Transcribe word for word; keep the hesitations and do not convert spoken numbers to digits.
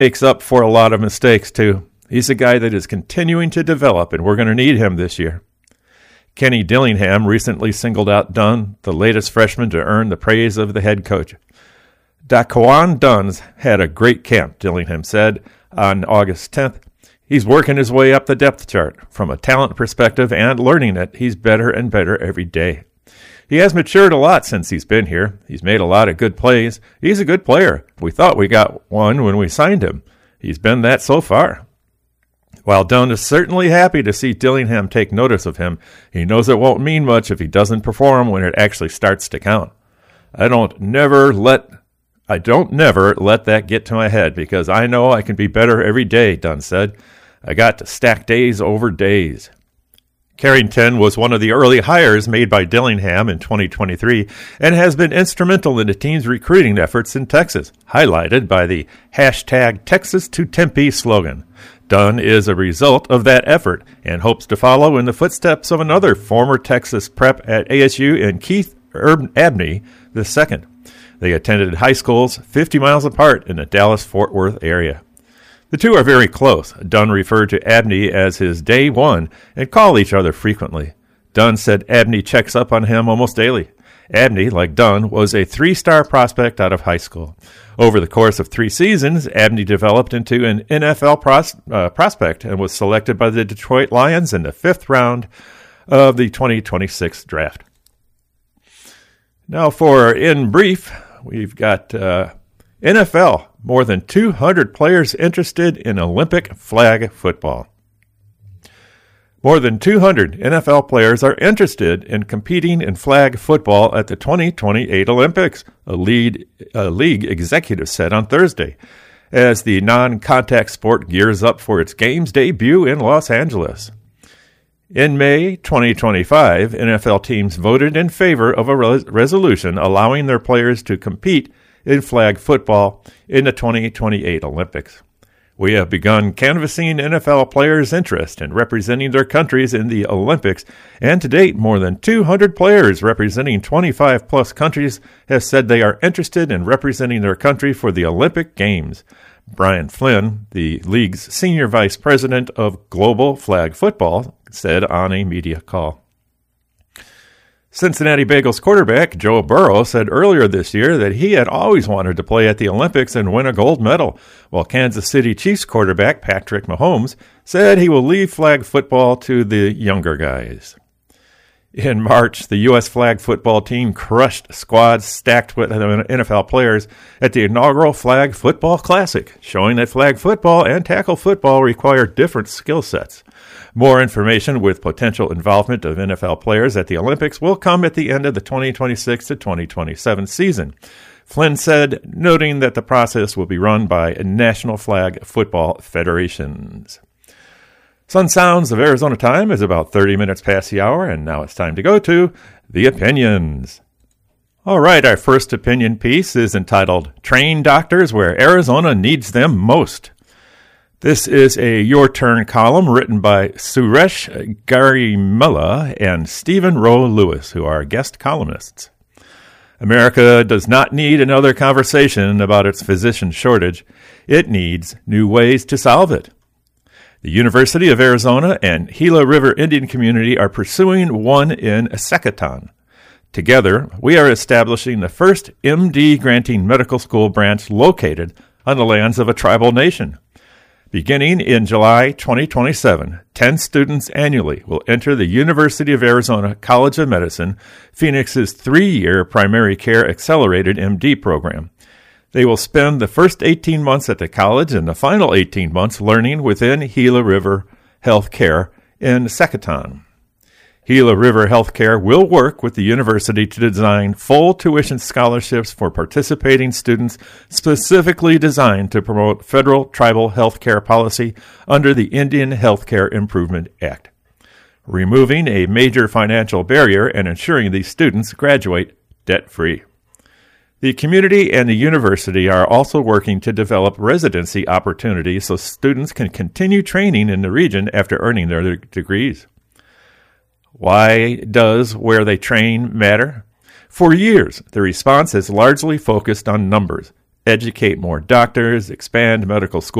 makes up for a lot of mistakes, too. He's a guy that is continuing to develop, and we're going to need him this year. Kenny Dillingham recently singled out Dunn, the latest freshman, to earn the praise of the head coach. Daquan Dunn's had a great camp, Dillingham said on August tenth. He's working his way up the depth chart. From a talent perspective and learning it, he's better and better every day. He has matured a lot since he's been here. He's made a lot of good plays. He's a good player. We thought we got one when we signed him. He's been that so far. While Dunn is certainly happy to see Dillingham take notice of him, he knows it won't mean much if he doesn't perform when it actually starts to count. I don't never let I don't never let that get to my head because I know I can be better every day, Dunn said. I got to stack days over days. Carrington was one of the early hires made by Dillingham in twenty twenty-three and has been instrumental in the team's recruiting efforts in Texas, highlighted by the hashtag Texas to Tempe slogan. Dunn is a result of that effort and hopes to follow in the footsteps of another former Texas prep at A S U and Keith Abney the second. They attended high schools fifty miles apart in the Dallas-Fort Worth area. The two are very close. Dunn referred to Abney as his day one and call each other frequently. Dunn said Abney checks up on him almost daily. Abney, like Dunn, was a three-star prospect out of high school. Over the course of three seasons, Abney developed into an N F L pros- uh, prospect and was selected by the Detroit Lions in the fifth round of the twenty twenty-six draft. Now for In Brief, we've got uh, N F L. More than two hundred players interested in Olympic flag football. More than two hundred N F L players are interested in competing in flag football at the twenty twenty-eight Olympics, a, lead, a league executive said on Thursday, as the non-contact sport gears up for its games debut in Los Angeles. In May twenty twenty-five, N F L teams voted in favor of a res- resolution allowing their players to compete in flag football in the twenty twenty-eight Olympics. We have begun canvassing N F L players' interest in representing their countries in the Olympics, and to date, more than two hundred players representing twenty-five plus countries have said they are interested in representing their country for the Olympic Games. Brian Flynn, the league's senior vice president of global flag football, said on a media call. Cincinnati Bengals quarterback Joe Burrow said earlier this year that he had always wanted to play at the Olympics and win a gold medal, while Kansas City Chiefs quarterback Patrick Mahomes said he will leave flag football to the younger guys. In March, the U S flag football team crushed squads stacked with N F L players at the inaugural Flag Football Classic, showing that flag football and tackle football require different skill sets. More information with potential involvement of N F L players at the Olympics will come at the end of the twenty twenty-six to twenty twenty-seven season, Flynn said, noting that the process will be run by national flag football federations. Sun Sounds of Arizona time is about thirty minutes past the hour, and now it's time to go to the opinions. All right, our first opinion piece is entitled Train Doctors Where Arizona Needs Them Most. This is a Your Turn column written by Suresh Garimella and Stephen Rowe Lewis, who are guest columnists. America does not need another conversation about its physician shortage. It needs new ways to solve it. The University of Arizona and Gila River Indian Community are pursuing one in Secaucus. Together, we are establishing the first M D granting medical school branch located on the lands of a tribal nation. Beginning in July twenty twenty-seven, ten students annually will enter the University of Arizona College of Medicine, Phoenix's three-year primary care accelerated M D program. They will spend the first eighteen months at the college and the final eighteen months learning within Gila River Healthcare in Secaucus. Gila River Healthcare will work with the university to design full tuition scholarships for participating students specifically designed to promote federal tribal healthcare policy under the Indian Healthcare Improvement Act, removing a major financial barrier and ensuring these students graduate debt-free. The community and the university are also working to develop residency opportunities so students can continue training in the region after earning their degrees. Why does where they train matter? For years, the response has largely focused on numbers. educate more doctors, expand medical school